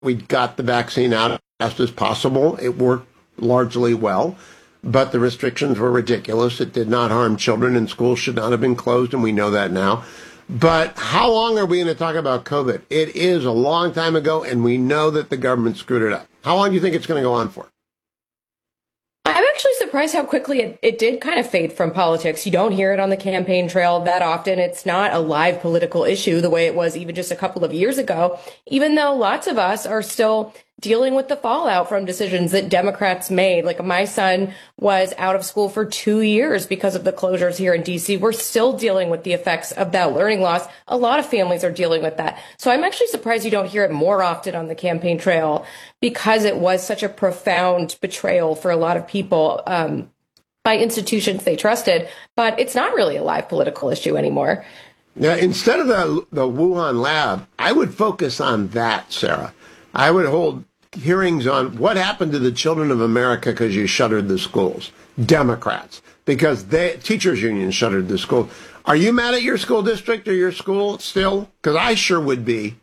We got the vaccine out as fast as possible. It worked largely well, but the restrictions were ridiculous. It did not harm children, and schools should not have been closed, and we know that now. But how long are we going to talk about COVID? It is a long time ago, and we know that the government screwed it up. How long do you think it's going to go on for? I'm actually surprised how quickly it did kind of fade from politics. You don't hear it on the campaign trail that often. It's not a live political issue the way it was even just a couple of years ago, even though lots of us are still dealing with the fallout from decisions that Democrats made. Like my son was out of school for 2 years because of the closures here in DC. We're still dealing with the effects of that learning loss. A lot of families are dealing with that. So I'm actually surprised you don't hear it more often on the campaign trail because it was such a profound betrayal for a lot of people by institutions they trusted. But it's not really a live political issue anymore. Now, instead of the Wuhan lab, I would focus on that, Sarah. I would hold hearings on what happened to the children of America because you shuttered the schools. Democrats, because teachers unions shuttered the school. Are you mad at your school district or your school still? Because I sure would be.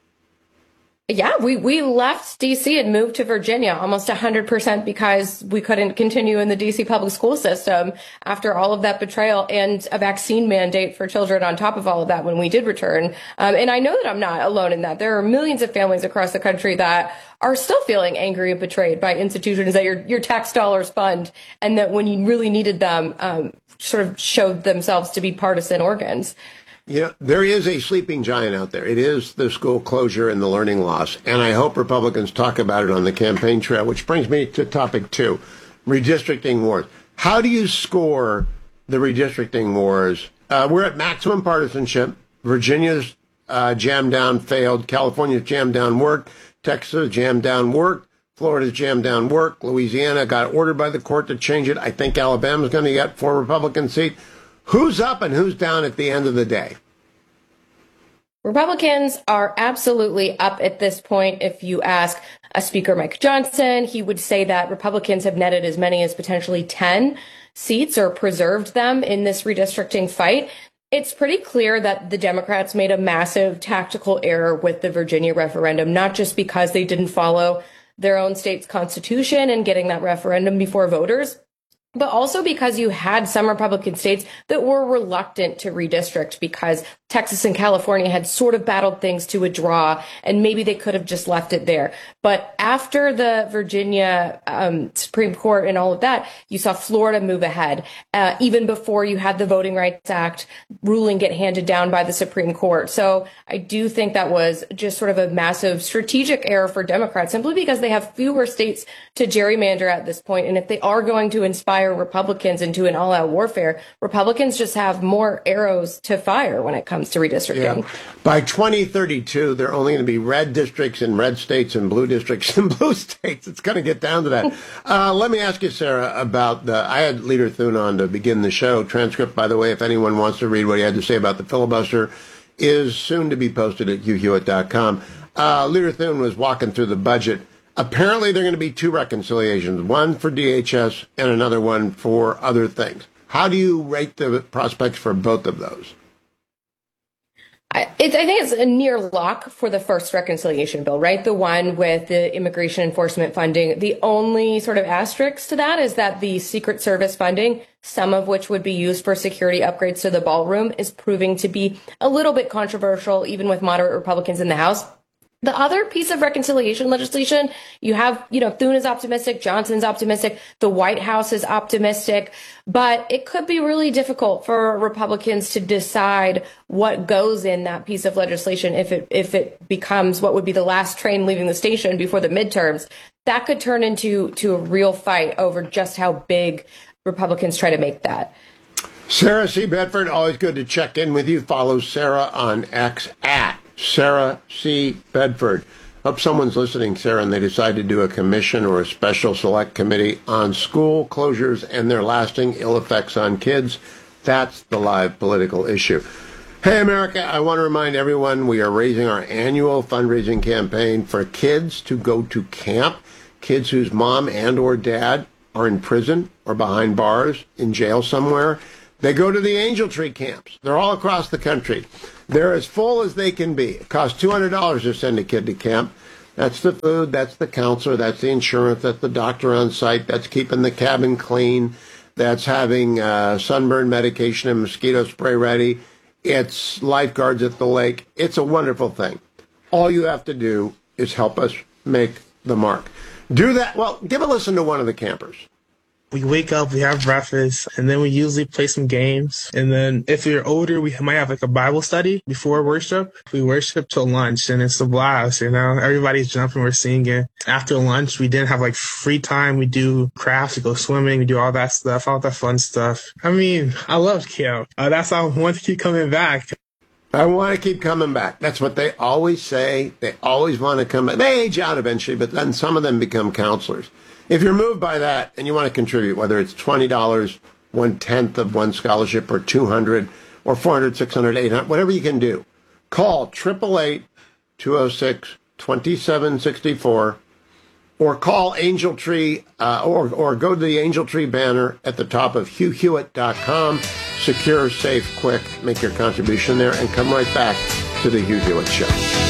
Yeah, we left DC and moved to Virginia almost 100% because we couldn't continue in the DC public school system after all of that betrayal and a vaccine mandate for children on top of all of that when we did return. And I know that I'm not alone in that. There are millions of families across the country that are still feeling angry and betrayed by institutions that your tax dollars fund and that when you really needed them, sort of showed themselves to be partisan organs. Yeah, there is a sleeping giant out there. It is the school closure and the learning loss. And I hope Republicans talk about it on the campaign trail, which brings me to topic 2, redistricting wars. How do you score the redistricting wars? We're at maximum partisanship. Virginia's jammed down, failed. California's jammed down, worked. Texas jammed down, worked. Florida's jammed down, worked. Louisiana got ordered by the court to change it. I think Alabama's going to get 4 Republican seats. Who's up and who's down at the end of the day? Republicans are absolutely up at this point. If you ask Speaker Mike Johnson, he would say that Republicans have netted as many as potentially 10 seats or preserved them in this redistricting fight. It's pretty clear that the Democrats made a massive tactical error with the Virginia referendum, not just because they didn't follow their own state's constitution and getting that referendum before voters, but also because you had some Republican states that were reluctant to redistrict because Texas and California had sort of battled things to a draw, and maybe they could have just left it there. But after the Virginia Supreme Court and all of that, you saw Florida move ahead, even before you had the Voting Rights Act ruling get handed down by the Supreme Court. So I do think that was just sort of a massive strategic error for Democrats, simply because they have fewer states to gerrymander at this point. And if they are going to inspire Republicans into an all-out warfare, Republicans just have more arrows to fire when it comes to redistricting. Yeah. By 2032, there are only going to be red districts in red states and blue districts in blue states. It's going to get down to that. Let me ask you, Sarah, about I had Leader Thune on to begin the show. Transcript, by the way, if anyone wants to read what he had to say about the filibuster, is soon to be posted at hughhewitt.com. Leader Thune was walking through the budget. Apparently, there are going to be 2 reconciliations, one for DHS and another one for other things. How do you rate the prospects for both of those? I think it's a near lock for the first reconciliation bill, right? The one with the immigration enforcement funding. The only sort of asterisk to that is that the Secret Service funding, some of which would be used for security upgrades to the ballroom, is proving to be a little bit controversial, even with moderate Republicans in the House. The other piece of reconciliation legislation, you have, Thune is optimistic, Johnson's optimistic, the White House is optimistic, but it could be really difficult for Republicans to decide what goes in that piece of legislation if it becomes what would be the last train leaving the station before the midterms. That could turn into a real fight over just how big Republicans try to make that. Sarah C. Bedford, always good to check in with you. Follow Sarah on X at Sarah C. Bedford. Hope someone's listening, Sarah, and they decide to do a commission or a special select committee on school closures and their lasting ill effects on kids. That's the live political issue. Hey, America, I want to remind everyone we are raising our annual fundraising campaign for kids to go to camp, kids whose mom and or dad are in prison or behind bars, in jail somewhere. They go to the Angel Tree camps. They're all across the country. They're as full as they can be. It costs $200 to send a kid to camp. That's the food, that's the counselor, that's the insurance, that's the doctor on site, that's keeping the cabin clean, that's having sunburn medication and mosquito spray ready. It's lifeguards at the lake. It's a wonderful thing. All you have to do is help us make the mark. Do that. Well, give a listen to one of the campers. We wake up, we have breakfast, and then we usually play some games. And then if we're older, we might have like a Bible study before worship. We worship till lunch, and it's a blast, you know? Everybody's jumping, we're singing. After lunch, we then have like free time. We do crafts, we go swimming, we do all that stuff, all that fun stuff. I mean, I love camp. That's why I want to keep coming back. I want to keep coming back. That's what they always say. They always want to come back. They age out eventually, but then some of them become counselors. If you're moved by that and you want to contribute, whether it's $20, 1/10 of one scholarship, or $200, or $400, $600, $800, whatever you can do, call 888-206-2764, or call Angel Tree, or go to the Angel Tree banner at the top of HughHewitt.com. Secure, safe, quick. Make your contribution there and come right back to the Hugh Hewitt Show.